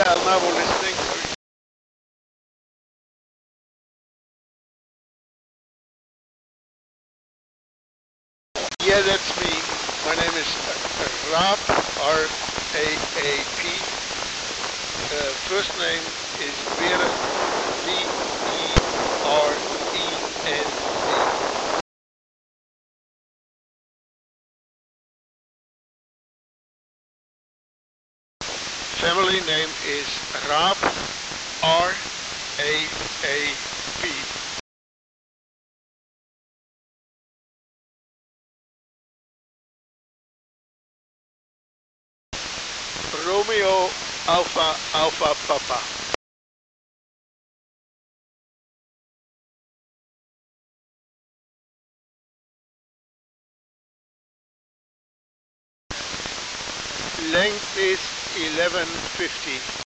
now listening for you. Yeah, that's me. My name is Raap, R-A-A-P. First name is Veren, V-E-R-E-N-D. Family name is Raap, R-A-A-P. Romeo Alpha Alpha Papa. Length is 1150.